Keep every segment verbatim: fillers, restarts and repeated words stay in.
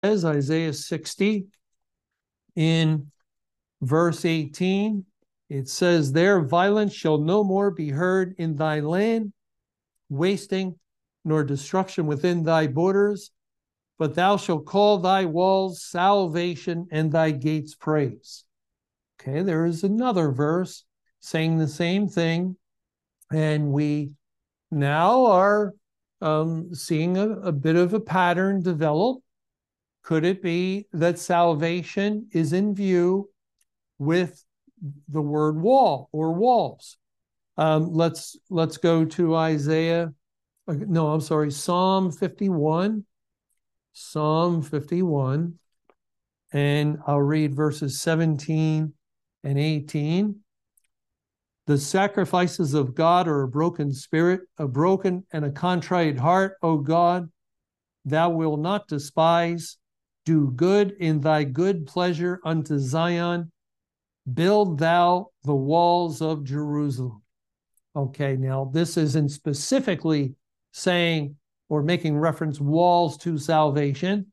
says, Isaiah sixty, in verse eighteen, it says, there violence shall no more be heard in thy land, wasting nor destruction within thy borders, but thou shalt call thy walls salvation and thy gates praise. Okay, there is another verse saying the same thing, and we now are um, seeing a, a bit of a pattern develop. Could it be that salvation is in view with the word wall or walls? Um, let's let's go to Isaiah. No, I'm sorry, Psalm fifty-one. Psalm fifty-one, and I'll read verses seventeen and eighteen. The sacrifices of God are a broken spirit, a broken and a contrite heart, O God, thou wilt not despise. Do good in thy good pleasure unto Zion. Build thou the walls of Jerusalem. Okay, now this isn't specifically saying or making reference walls to salvation,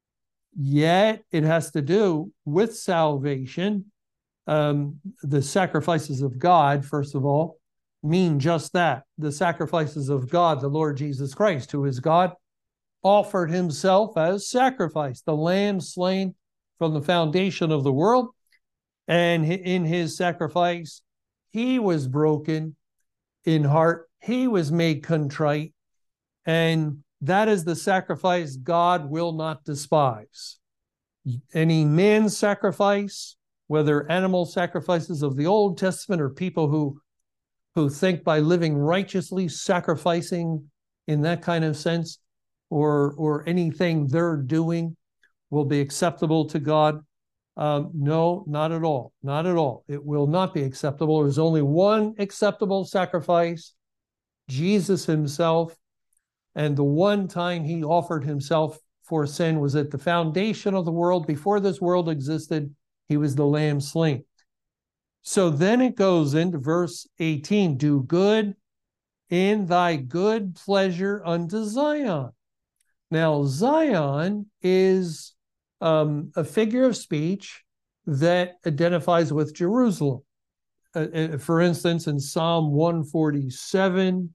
yet it has to do with salvation. Um, the sacrifices of God, first of all, mean just that. The sacrifices of God, the Lord Jesus Christ, who is God, offered himself as sacrifice, the lamb slain from the foundation of the world. And in his sacrifice, he was broken in heart. He was made contrite. And that is the sacrifice God will not despise. Any man's sacrifice, whether animal sacrifices of the Old Testament or people who, who think by living righteously, sacrificing in that kind of sense, or, or anything they're doing will be acceptable to God. Um, no, not at all. Not at all. It will not be acceptable. There's only one acceptable sacrifice, Jesus himself. And the one time he offered himself for sin was at the foundation of the world. Before this world existed, he was the lamb slain. So then it goes into verse eighteen, do good in thy good pleasure unto Zion. Now, Zion is um, a figure of speech that identifies with Jerusalem. Uh, for instance, in Psalm one forty-seven,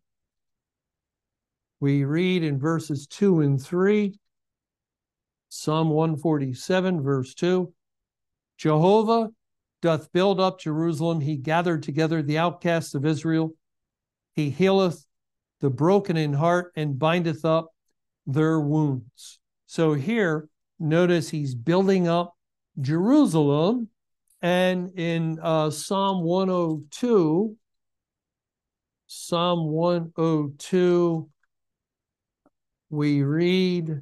we read in verses two and three, Psalm one forty-seven, verse two, Jehovah doth build up Jerusalem. He gathered together the outcasts of Israel. He healeth the broken in heart and bindeth up their wounds. So here, notice he's building up Jerusalem. And in uh, Psalm one oh two, Psalm one oh two, we read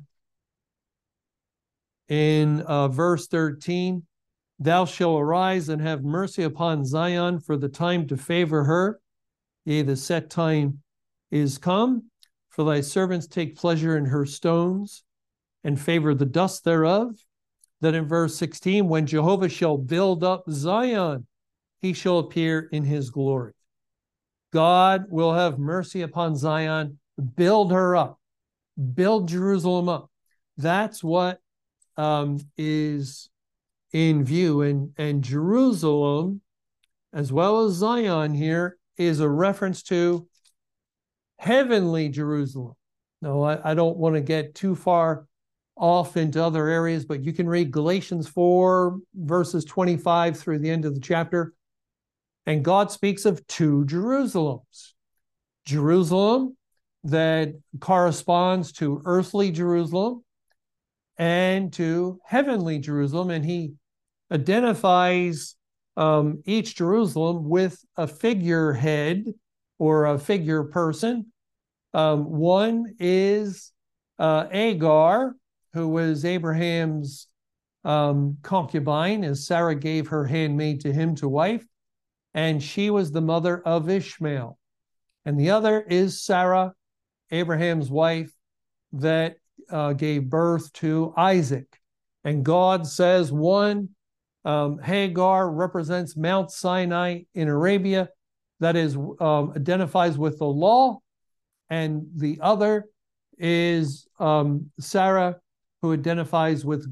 in uh, verse thirteen, thou shalt arise and have mercy upon Zion, for the time to favor her. Yea, the set time is come. For thy servants take pleasure in her stones, and favor the dust thereof. Then in verse sixteen, when Jehovah shall build up Zion, he shall appear in his glory. God will have mercy upon Zion, build her up, build Jerusalem up. That's what um, is in view. And, and Jerusalem, as well as Zion here, is a reference to heavenly Jerusalem. No, I, I don't want to get too far off into other areas, but you can read Galatians four, verses twenty-five through the end of the chapter. And God speaks of two Jerusalems. Jerusalem that corresponds to earthly Jerusalem and to heavenly Jerusalem. And he identifies um, each Jerusalem with a figurehead or a figure person. Um, one is uh, Agar, who was Abraham's um, concubine, as Sarah gave her handmaid to him to wife, and she was the mother of Ishmael. And the other is Sarah, Abraham's wife, that uh, gave birth to Isaac. And God says one, um, Hagar represents Mount Sinai in Arabia, that is, um, identifies with the law, and the other is um, Sarah, who identifies with